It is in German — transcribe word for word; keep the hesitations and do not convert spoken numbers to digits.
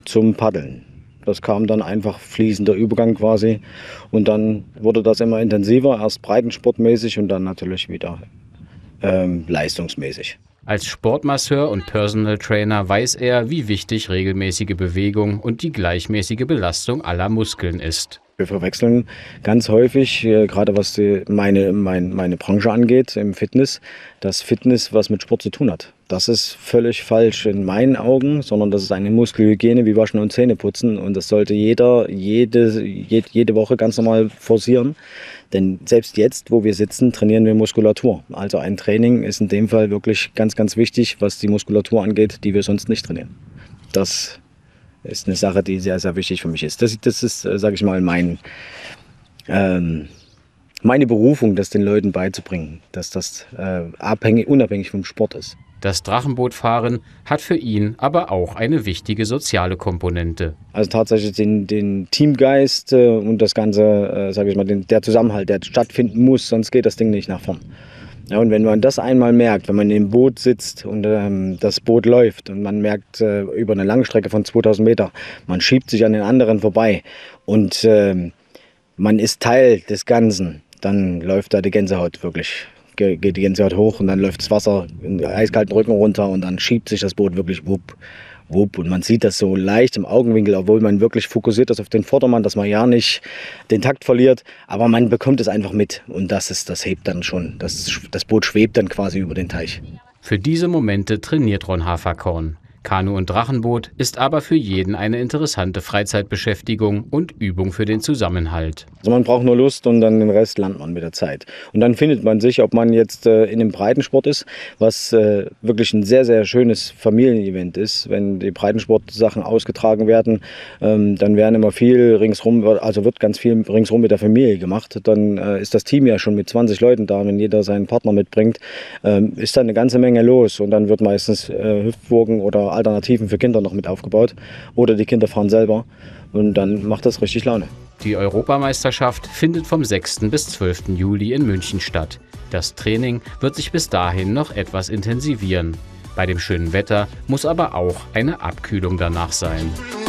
Zum Paddeln. Das kam dann einfach fließender Übergang quasi und dann wurde das immer intensiver, erst breitensportmäßig und dann natürlich wieder ähm, leistungsmäßig. Als Sportmasseur und Personal Trainer weiß er, wie wichtig regelmäßige Bewegung und die gleichmäßige Belastung aller Muskeln ist. Wir verwechseln ganz häufig, äh, gerade was die, meine, mein, meine Branche angeht, im Fitness, dass Fitness was mit Sport zu tun hat. Das ist völlig falsch in meinen Augen, sondern das ist eine Muskelhygiene wie Waschen und Zähne putzen und das sollte jeder jede, jede, jede Woche ganz normal forcieren. Denn selbst jetzt, wo wir sitzen, trainieren wir Muskulatur. Also ein Training ist in dem Fall wirklich ganz, ganz wichtig, was die Muskulatur angeht, die wir sonst nicht trainieren. Das ist eine Sache, die sehr, sehr wichtig für mich ist. Das, das ist, sage ich mal, mein, ähm, meine Berufung, das den Leuten beizubringen, dass das äh, abhängig, unabhängig vom Sport ist. Das Drachenbootfahren hat für ihn aber auch eine wichtige soziale Komponente. Also tatsächlich den, den Teamgeist äh, und das Ganze, äh, sage ich mal, den, der Zusammenhalt, der stattfinden muss, sonst geht das Ding nicht nach vorn. Ja, und wenn man das einmal merkt, wenn man im Boot sitzt und ähm, das Boot läuft und man merkt äh, über eine Langstrecke von zweitausend Meter, man schiebt sich an den anderen vorbei und äh, man ist Teil des Ganzen, dann läuft da die Gänsehaut wirklich. Geht die Gänsehaut hoch und dann läuft das Wasser in den eiskalten Rücken runter und dann schiebt sich das Boot wirklich wupp, wupp. Und man sieht das so leicht im Augenwinkel, obwohl man wirklich fokussiert ist auf den Vordermann, dass man ja nicht den Takt verliert, aber man bekommt es einfach mit und das ist, das hebt dann schon, das, das Boot schwebt dann quasi über den Teich. Für diese Momente trainiert Ron Haferkorn. Kanu und Drachenboot ist aber für jeden eine interessante Freizeitbeschäftigung und Übung für den Zusammenhalt. Also man braucht nur Lust und dann den Rest lernt man mit der Zeit. Und dann findet man sich, ob man jetzt äh, in einem Breitensport ist, was äh, wirklich ein sehr, sehr schönes Familienevent ist. Wenn die Breitensport-Sachen ausgetragen werden, ähm, dann werden immer viel ringsrum, also wird ganz viel ringsrum mit der Familie gemacht. Dann äh, ist das Team ja schon mit zwanzig Leuten da, wenn jeder seinen Partner mitbringt, ähm, ist dann eine ganze Menge los. Und dann wird meistens äh, Hüpfburgen oder Alternativen für Kinder noch mit aufgebaut oder die Kinder fahren selber und dann macht das richtig Laune. Die Europameisterschaft findet vom sechsten bis zwölften Juli in München statt. Das Training wird sich bis dahin noch etwas intensivieren. Bei dem schönen Wetter muss aber auch eine Abkühlung danach sein.